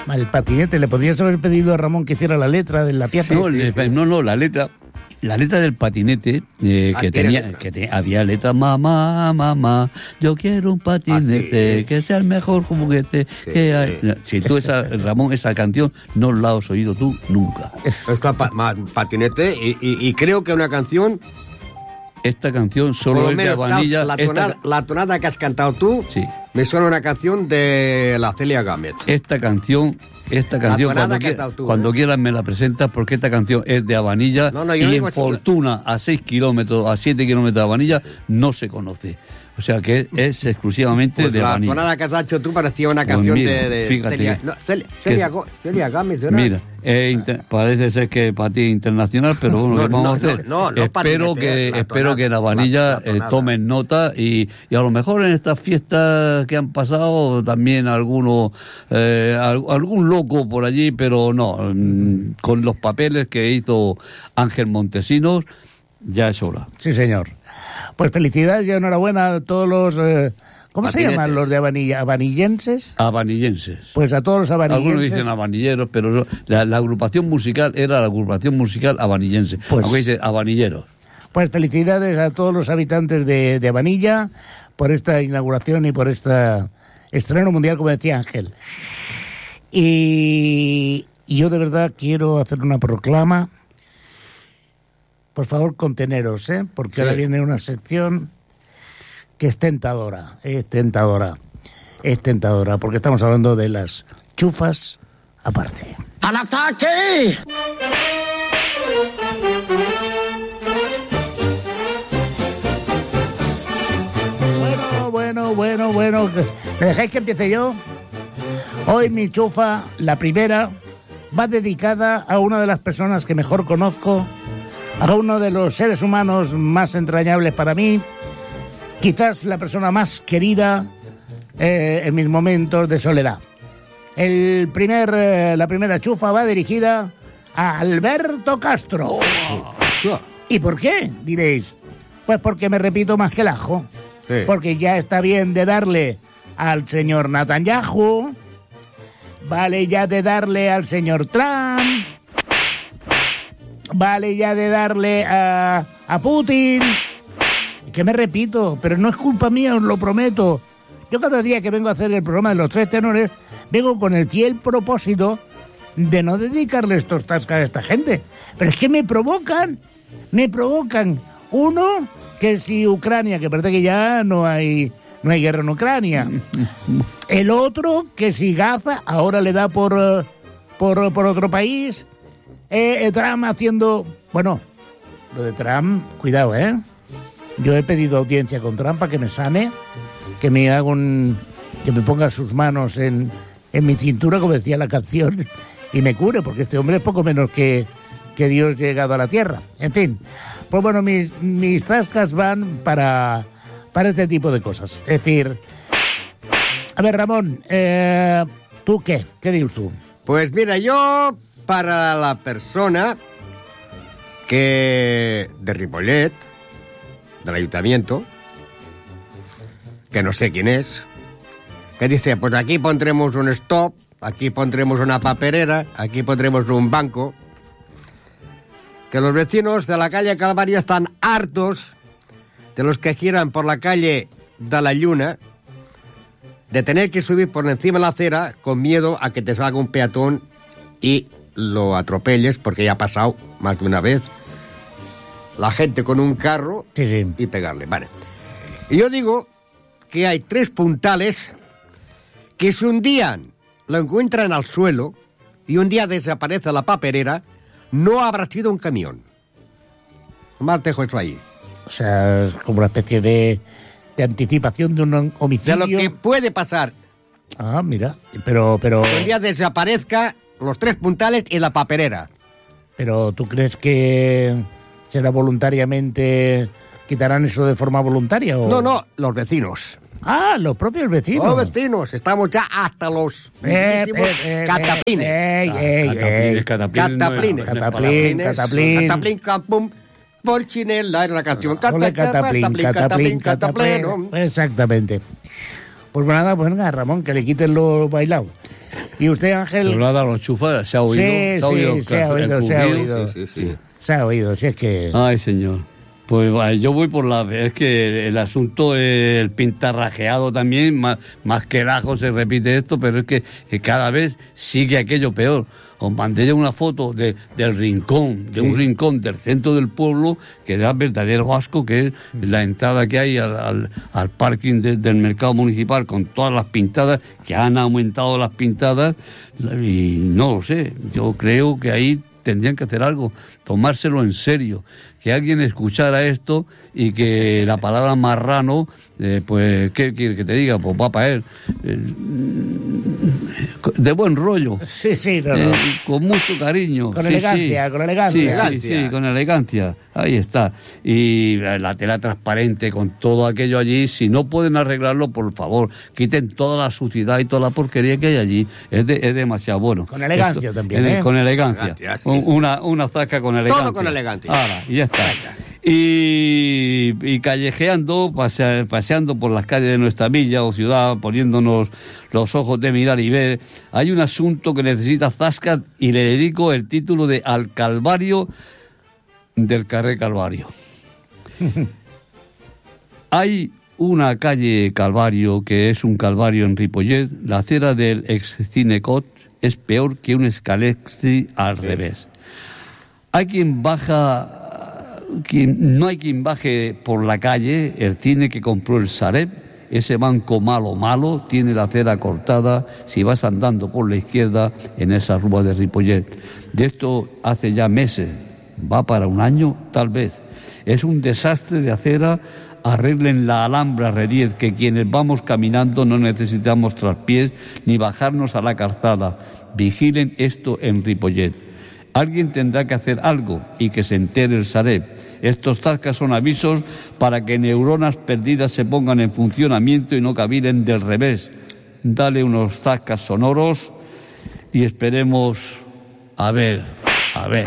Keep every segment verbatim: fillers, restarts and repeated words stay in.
El patinete. ¿Le podrías haber pedido a Ramón que hiciera la letra de la pieza? No, Sí, le- sí. no, no, la letra... La letra del patinete, eh, Ah, que tiene tenía, letra. que te- había letra, mamá, mamá, yo quiero un patinete, Ah, sí. que sea el mejor juguete Sí. que hay. Si tú, esa, Ramón, esa canción no la has oído tú nunca. Está pa- ma- patinete y, y- y creo que una canción, Esta canción por solo lo es de menos Vanilla. la, esta- tonada, la tonada que has cantado tú, Sí. me suena una canción de la Celia Gámez. Esta canción, esta canción, tonada cuando, que has quiera- dado tú, cuando ¿eh? quieras me la presentas, porque esta canción es de Habanilla No, no, yo no y digo en eso. Fortuna, a seis kilómetros, a siete kilómetros de Habanilla, no se conoce. O sea que es exclusivamente Pues de la Habanilla. tonada que has hecho tú parecía una Pues canción mira, de, de fíjate Celia, que- no, Celia, Celia, que- Go- Celia Gámez, ¿verdad? Mira, es inter- parece ser que para ti es internacional, pero bueno, No, ¿qué vamos no, a hacer? no, no, no espero patinete, que la espero tonada, que en la- Habanilla la tonada. eh, tomen nota y, y a lo mejor en estas fiestas que han pasado también alguno eh, al- algún loco por allí, pero no, mm, con los papeles que hizo Ángel Montesinos ya es hora. Sí, señor. Pues felicidades y enhorabuena a todos los... eh, ¿Cómo se Patinetes. llaman los de Habanilla? ¿Habanillenses? Habanillenses. Pues a todos los habanillenses... Algunos dicen habanilleros, pero la, la agrupación musical era la agrupación musical habanillense. Pues- Aunque dice habanilleros. Pues felicidades a todos los habitantes de, de Habanilla por esta inauguración y por este estreno mundial, como decía Ángel. Y, y yo de verdad quiero hacer una proclama. Por favor, conteneros, ¿eh? Porque Sí. ahora viene una sección que es tentadora, es tentadora, es tentadora, porque estamos hablando de las chufas aparte. ¡Al ataque! Bueno, bueno, bueno, bueno. ¿Me dejáis que empiece yo? Hoy mi chufa, la primera, va dedicada a una de las personas que mejor conozco, a uno de los seres humanos más entrañables para mí, quizás la persona más querida eh, en mis momentos de soledad. El primer, eh, la primera chufa va dirigida a Alberto Castro. ¿Y por qué? Diréis. Pues porque me repito más que el ajo. Sí. Porque ya está bien de darle al señor Netanyahu, vale ya de darle al señor Trump, vale ya de darle a, a Putin. Que me repito, pero no es culpa mía, os lo prometo. Yo cada día que vengo a hacer el programa de los tres tenores, vengo con el fiel propósito de no dedicarle estos tascas a esta gente. Pero es que me provocan, me provocan. Uno, que si Ucrania, que parece que ya no hay, no hay guerra en Ucrania. El otro, que si Gaza, ahora le da por, eh, por, por otro país. Eh, eh, Trump haciendo... Bueno, lo de Trump, cuidado, ¿eh? Yo he pedido audiencia con Trump para que me sane, que me haga un... que me ponga sus manos en, en mi cintura, como decía la canción, y me cure, porque este hombre es poco menos que, que Dios llegado a la tierra. En fin, pues bueno, mis, mis tascas van para, para este tipo de cosas. Es decir, a ver, Ramón, eh, ¿tú qué? ¿Qué dices tú? Pues mira, yo para la persona que de Ripollet, del ayuntamiento, que no sé quién es, que dice, pues aquí pondremos un stop, aquí pondremos una papelera, aquí pondremos un banco, que los vecinos de la calle Calvario están hartos de los que giran por la calle de la Lluna, de tener que subir por encima de la acera con miedo a que te salga un peatón y lo atropelles, porque ya ha pasado más de una vez la gente con un carro Sí, sí. y pegarle. Vale. Y yo digo que hay tres puntales que si un día lo encuentran al suelo y un día desaparece la papelera, no habrá sido un camión. Más dejo eso ahí. O sea, es como una especie de, de anticipación de un De homicidio. lo que puede pasar. Ah, mira, pero, pero, Que un día desaparezca los tres puntales y la papelera. pero ¿tú crees que será voluntariamente, quitarán eso de forma voluntaria? ¿O? No, no, los vecinos. Ah, los propios vecinos. Los vecinos, estamos ya hasta los Eh, mismísimos eh, eh, cataplines. eh, eh, eh, eh. Cataplines, Cataplines. Cataplín, cataplín. Cataplín, campum, Polchinela, era la canción. Ole, Cata- cataplín, cataplín, cataplín, cataplén. cataplín. Exactamente. Pues nada, pues venga, Ramón, que le quiten lo bailado. Y usted, Ángel... Pero nada, los chufas, se ha oído. Sí, se ha sí, oído, se ha oído, el se ha crujido. oído. Sí, sí, sí. Se ha oído, si es que... Ay, señor. Pues vale, yo voy por la... Es que el asunto, eh, el pintarrajeado también, más, más que el ajo se repite esto, pero es que, que cada vez sigue aquello peor. Os mandé una foto de, del rincón, de Sí. un rincón del centro del pueblo, que da verdadero asco, que es la entrada que hay al, al, al parking de, del mercado municipal, con todas las pintadas, que han aumentado las pintadas, y no lo sé, yo creo que ahí tendrían que hacer algo, tomárselo en serio, que alguien escuchara esto y que la palabra marrano, eh, pues, ¿qué quiere que te diga? Pues va para él. Eh, de buen rollo. Sí, sí, no, no. Eh, con mucho cariño. Con sí, elegancia, sí. con elegancia. Sí, sí, sí, con elegancia. Ahí está. Y la tela transparente con todo aquello allí, si no pueden arreglarlo, por favor, quiten toda la suciedad y toda la porquería que hay allí. Es, de, es demasiado bueno. Con elegancia también, eh, ¿eh? Con elegancia. Elegancia, sí, Un- sí. Una, una zasca con elegancia. Todo con elegancia. Ahora, y ya está. Y, y callejeando, pasea- paseando por las calles de nuestra villa o ciudad, poniéndonos los ojos de mirar y ver, hay un asunto que necesita zasca y le dedico el título de Al Calvario del Carrer Calvario. Hay una calle Calvario que es un calvario en Ripollet, la acera del ex Cinecot es peor que un Scalexi al revés. Hay quien baja, quien, no hay quien baje por la calle, el cine que compró el Sareb, ese banco malo, malo, tiene la acera cortada si vas andando por la izquierda en esa rúa de Ripollet. De esto hace ya meses, va para un año, tal vez. Es un desastre de acera, arreglen la Alhambra Rediez, que quienes vamos caminando no necesitamos traspiés ni bajarnos a la calzada. Vigilen esto en Ripollet. Alguien tendrá que hacer algo y que se entere el Sareb. Estos zascas son avisos para que neuronas perdidas se pongan en funcionamiento y no cavilen del revés. Dale unos zascas sonoros y esperemos a ver, a ver.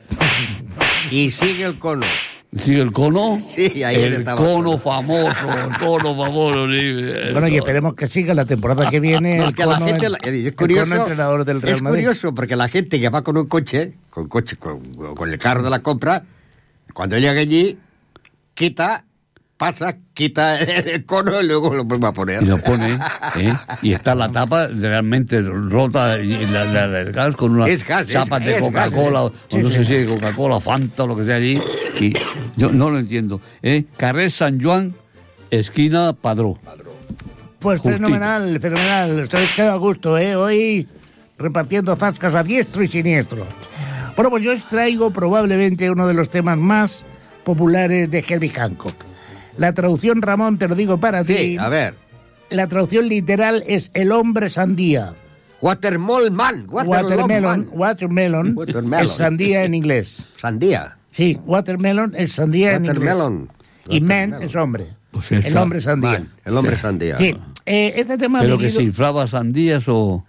Y sigue el cono. ¿Sigue el cono? Sí, ayer el estaba cono cono. famoso, el cono famoso. sí. Bueno, y esperemos que siga la temporada que viene. No, el es que la cono, gente, el- la- es el curioso, cono entrenador del Real es Madrid. curioso porque la gente que va con un coche, con coche, con, con el carro de la compra, cuando llega allí, quita, pasa, quita el cono y luego lo vuelve a poner. Y lo pone, ¿eh? Y está la tapa realmente rota y la, la- la- el gas con unas Es gas, es- chapas de es Coca-Cola, gas, o no sé si de Coca-Cola, Fanta, lo que sea allí. Y yo no lo entiendo. ¿eh? Carrer San Juan, esquina Padró. Pues Justito. fenomenal, fenomenal. Os habéis quedado a gusto, ¿eh? Hoy repartiendo zascas a diestro y siniestro. Bueno, pues yo os traigo probablemente uno de los temas más populares de Herbie Hancock. La traducción, Ramón, te lo digo para ti. Sí, a ver. La traducción literal es el hombre sandía. Watermelon Man. Watermelon, watermelon, Watermelon. es sandía en inglés. Sandía. Sí, watermelon es sandía en inglés. Watermelon. Y man Watermelon. es hombre. Pues el está. hombre sandía. Man, el hombre sandía. Sí, eh, este tema... Pero ha que venido- se inflaba sandías o...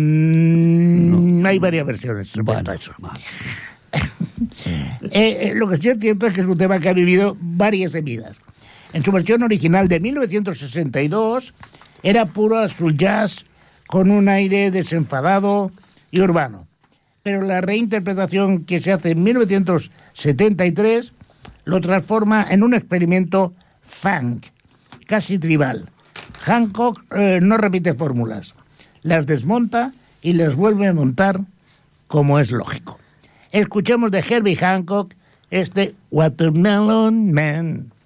Mm, Hay varias versiones respecto Bueno, a eso. vale. Eh, eh, lo que sí es cierto es que es un tema que ha vivido varias vidas. En su versión original de mil novecientos sesenta y dos era puro azul jazz con un aire desenfadado y urbano. Pero la reinterpretación que se hace en mil novecientos setenta y tres lo transforma en un experimento funk, casi tribal. Hancock eh, no repite fórmulas, las desmonta y las vuelve a montar como es lógico. Escuchemos de Herbie Hancock este Watermelon Man.